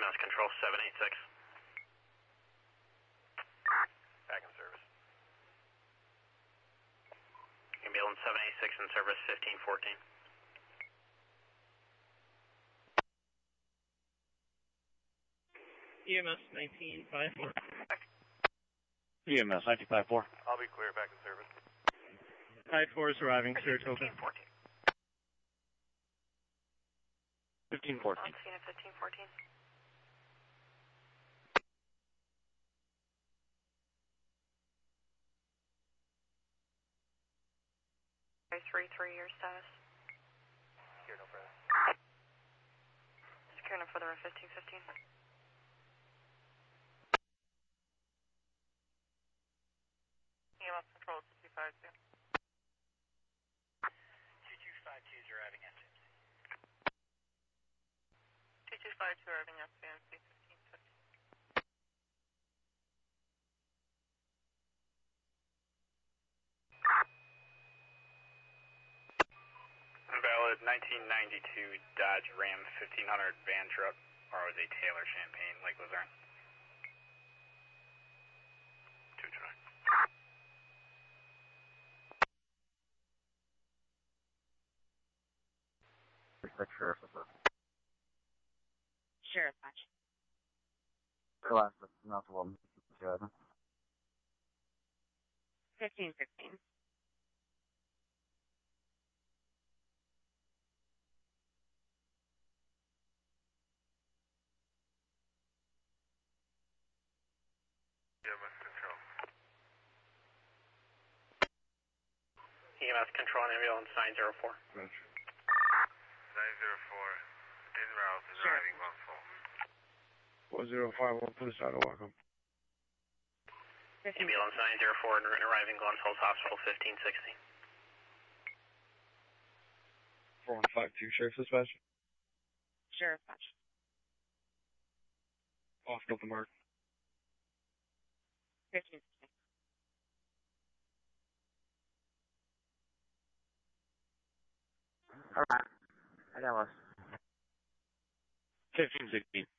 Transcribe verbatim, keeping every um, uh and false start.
S Control seven eight six. Back in service. Ambulance seven eight six in service fifteen fourteen. E M S nineteen five four. E M S nineteen five four. I'll be clear, back in service. five four is arriving, Saratoga. fifteen fourteen. fifteen fourteen. On scene at fifteen fourteen. three three, your status. Secure no further. Secure no further at fifteen fifteen. E M S Control two two five two. two two five two is arriving at T M C. two two five two arriving at T M C fifteen fifteen. Valid nineteen ninety-two Dodge Ram fifteen hundred van truck, R O Z Taylor Champaign, Lake Luzerne. Two try. Sheriff. Sheriff, match. Class, not the one. fifteen fifteen. E M S Control. E M S Control and Ambulance nine zero four. nine zero four. En route is Sure. arriving on phone. four zero five one, police auto, welcome. fifteen Ambulance nine zero four and arriving Glens Falls Hospital fifteen sixteen. four one five two, Sheriff Dispatch. Sheriff, match. Off Delta Mark. fifteen fifteen. Alright. I got lost. fifteen sixteen.